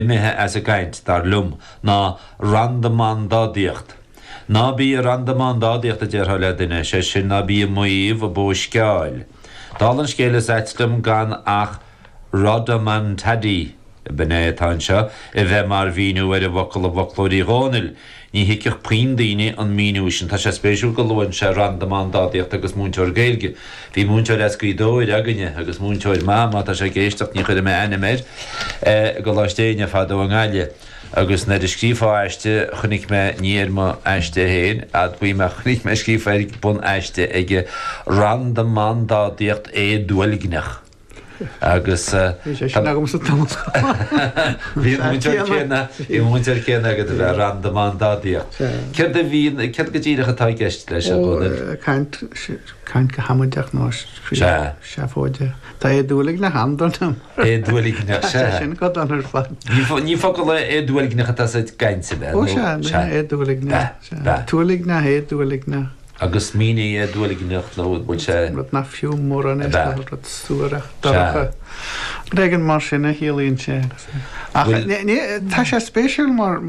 mithe as a gaint dar lum ná randaman dádíocht. Ná bí randaman dádíocht a deartha duine sé sin ná bí muomh a bóisceáil. Dálan scélas eitlim gan ach Rodaman Taddy bene tanseo I bheith mar vínu a vocal a voclóí ghónil. Ní hiicioch prín daoine an míú sin tá sé spéisiú go luin sé randaman dádíocht agus múnteir gailge. Bhí múnteir escuidóir aganine agus múnteir máma tá sé géisteach ní chuir me animéir go láistéine fadó an gáile. Agus na de scrífáiste chunig me níorma eiste héin a bhui me chunig me scrífáir bun eiste ige randaman dádíocht dúilgnach. Agus bhí múnteir céna agad a bheith randaman dádíocht. Ceir go dtíireach atá gceist leis Caint go hamuideach nó se fóide. Tá dúlaigna handam. Dúilgnach sé. Sin go anar fá. Ní focail le dúilgnach tá gainte bheith. Ó se dúlaigna. Túlaigna dúlaigna. Agus míní dúilgnach nó bú sé na fiú mór an súach Régan mar sinna hélíonn sé. Tá sé spéisiúil mar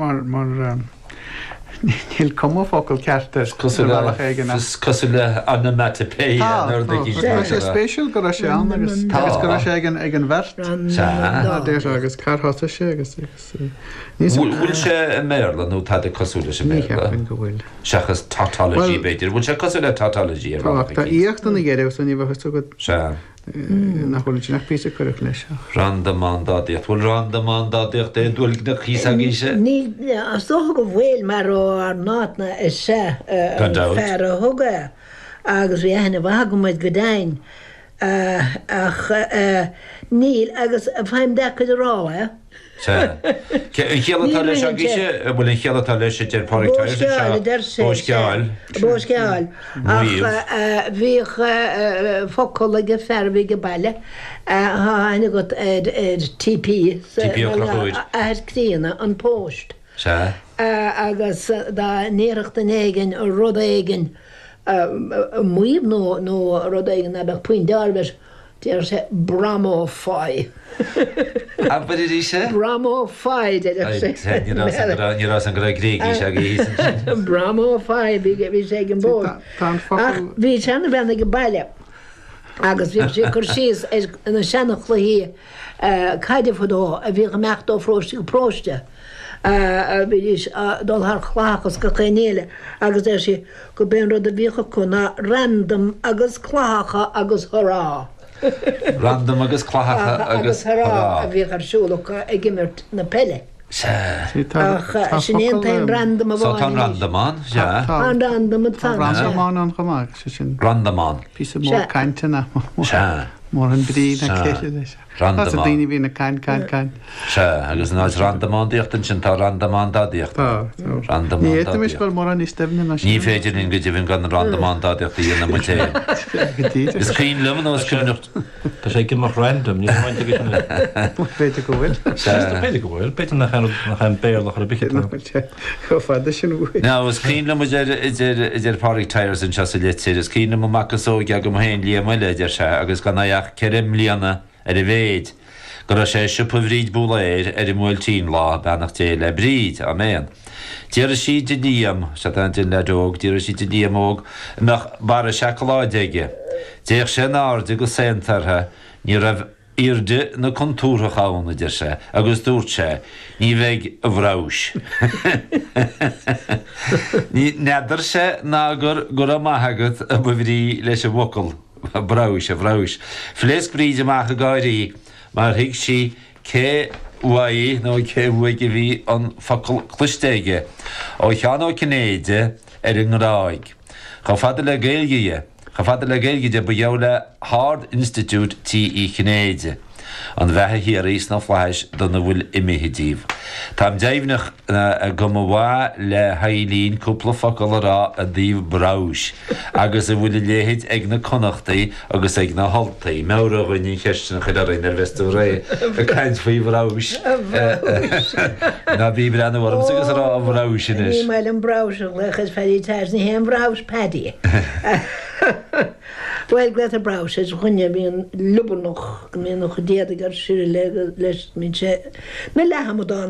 níl cum focail ceartas cosú le onomatopoeia Tá sé spéisiúil go sé an agus go sé ag an bhirt déir agus cartháta sé agus bhfuil sé méla nó tá cosúla sé mé gohfuil. Seachas tautology beidir bhfuil sé cosú le tautology Tá íochttan i ggéirh san ní bheitú go nachhfuil nach pí chuh leis. Randaman dádíocht bhfuil randaman dádíocht dúilgnach chís a gíise? Ní as dó go bhfuil mar ó ar nátna is sé fear a thuga agus bhí hena bha go muid go dain ach níl agus bhaim decha rá Chéalatá leis a gíise bhfuil an chéalatá leis sé dear Bóisceáil. Bóisceáil ach bhíoch focail go ferbhí go bailile hána go TP críanna an póist. Agus dá néireachta éigen rud éigen muomh nó rud éigen a bheith puin dearbes déir sé bramófáid. A bud í sé? Bramófáid ní rás an go gréigi se go Bramófáid bhí sé an bór. Bhí sena bhena go bailile. Agus bhí sé chur síos na sena chluí caiide fudó a bhí go mecht ó fróiste go próiste. Bhís dul th chláchas go chénéile agus é sé go ben rud a bhícha chuna random agus chlácha agus thorá. Random agus chlácha agus thorá a bhí arsúlacha ag gimmert na pelle. Sin random a bhá. Tá randaman, An random a tá. Randaman an gomáach sin. Randaman. Pí mór caiintena mór an brí na céile leis. Randaman. Tá daoine bhí na cain. Se agus ná randaman díochtan sin tá randaman dádíocht. Randaman dádíocht. Ní éis mór an istemne na sin. Ní féidir in go dtíhann gan randaman dádíocht í dhéanana muté. Is cín leman ó sciúnecht. Tá sé gimach random, ní bhainte go sin. Féidir go bhfuil. Féidir go bhfuil, péidir nach an béarlach ar a bicit. Go fada sin bhfuil. Ná, is cín leman idir páric tires an seasa litir, is cín leman macas ó geag am héin lí maiile idir se, agus gan éach cerim líana ar a bhéid. Go sé siúpa bhríd búlair ar I múiltín lá benach té le bríd a méan. Díar a si de díam, se an din le dóg, díar a si de díam óg, nach bar a seacaláideige. Déir sé náde go séntarthe, ní raibh irde na contúra chána idir sé, agus dúirt sé, ní bheith a bhrás. Ní neidir sé ná gur a maithagad a bhrí leis a bhocail. Bhrás. Flees bríd amach a gáirí, mar hiic si cé uaí nó cé bhuaige bhí an focail chluistéige ó cheann ó Cnéide ar an ráig. Cha fada le gailgeide bu dheola Hard Institute Tí Cnéide. An bheitthe hí a rís na fleis donna bhfuil imimehidíh. Táim déimhnach go bhá le hailín cúpla focail rá a dtíobh brás, agus a bhfuil léhéid ag na connachtaí agus ag na haltaí. Meabhra bhain cheistena chuid ar ar vestú ré a caiint faoi brás. Na bhí brenn bhharm agus rá a brás inis. Ní meil an brás lechas feidir teis na hen brás paddy. Well glad a bra sé chunne bhíon luban noch mé noch déadagar siú le leis mí sé na lehamdá